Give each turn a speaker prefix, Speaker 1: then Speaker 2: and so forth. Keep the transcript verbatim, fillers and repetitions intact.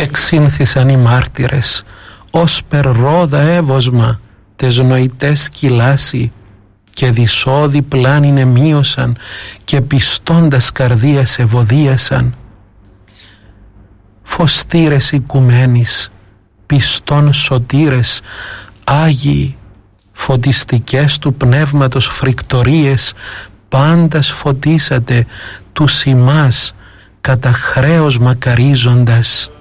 Speaker 1: εξήνθησαν οι μάρτυρες, ως περρόδα εύωσμα τες νοητές κυλάσει, και δυσόδη πλάνην εμείωσαν, και πιστώντας καρδίας ευωδίασαν. Φωστήρες οικουμένης, πιστών σωτήρες, Άγιοι, φωτιστικές του πνεύματος φρικτορίες, πάντας φωτίσατε τους ημάς κατά χρέος μακαρίζοντας.